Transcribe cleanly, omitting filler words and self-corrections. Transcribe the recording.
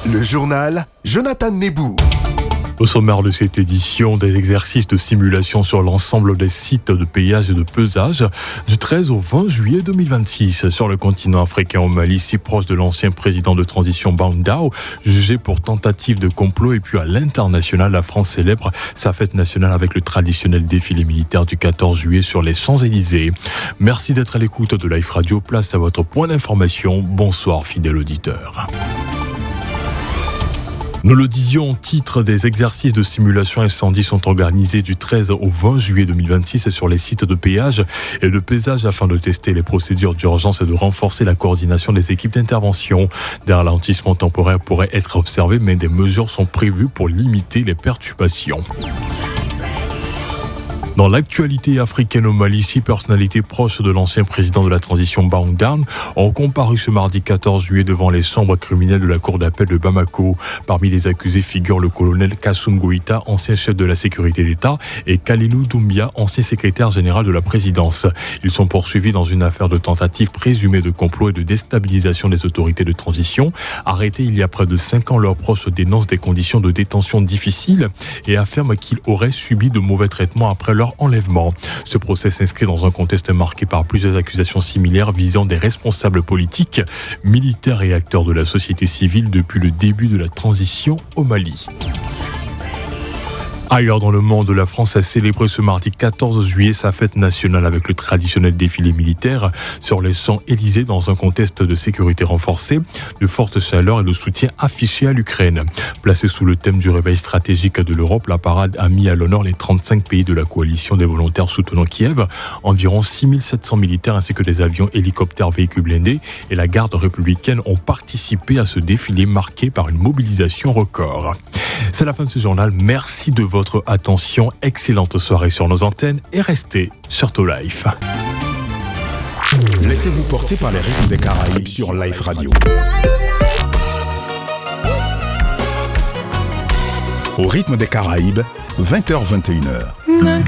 Le journal Jonathan Nebou. Au sommaire de cette édition, des exercices de simulation sur l'ensemble des sites de péage et de pesage du 13 au 20 juillet 2026 sur le continent africain au Mali, si proche de l'ancien président de transition Ban Dao, jugé pour tentative de complot. Et puis à l'international, la France célèbre sa fête nationale avec le traditionnel défilé militaire du 14 juillet sur les Champs-Élysées. Merci d'être à l'écoute de Life Radio. Place à votre point d'information. Bonsoir fidèles auditeurs. Nous le disions, titre des exercices de simulation incendie sont organisés du 13 au 20 juillet 2026 sur les sites de péage et de pesage afin de tester les procédures d'urgence et de renforcer la coordination des équipes d'intervention. Des ralentissements temporaires pourraient être observés, mais des mesures sont prévues pour limiter les perturbations. Dans l'actualité africaine au Mali, 6 personnalités proches de l'ancien président de la transition Ban Dao ont comparu ce mardi 14 juillet devant les chambres criminelles de la cour d'appel de Bamako. Parmi les accusés figurent le colonel Kassoum Goïta, ancien chef de la sécurité d'État, et Kalilou Doumbia, ancien secrétaire général de la présidence. Ils sont poursuivis dans une affaire de tentative présumée de complot et de déstabilisation des autorités de transition. Arrêtés il y a près de 5 ans, leurs proches dénoncent des conditions de détention difficiles et affirment qu'ils auraient subi de mauvais traitements après leur enlèvement. Ce procès s'inscrit dans un contexte marqué par plusieurs accusations similaires visant des responsables politiques, militaires et acteurs de la société civile depuis le début de la transition au Mali. Ailleurs dans le monde, la France a célébré ce mardi 14 juillet sa fête nationale avec le traditionnel défilé militaire sur les Champs-Élysées dans un contexte de sécurité renforcée, de forte chaleur et de soutien affiché à l'Ukraine. Placée sous le thème du réveil stratégique de l'Europe, la parade a mis à l'honneur les 35 pays de la coalition des volontaires soutenant Kiev, environ 6700 militaires ainsi que des avions, hélicoptères, véhicules blindés et la garde républicaine ont participé à ce défilé marqué par une mobilisation record. C'est la fin de ce journal. Merci de votre attention. Excellente soirée sur nos antennes et restez sur To Life. Laissez-vous porter par les rythmes des Caraïbes sur Life Radio. Au rythme des Caraïbes, 20h-21h.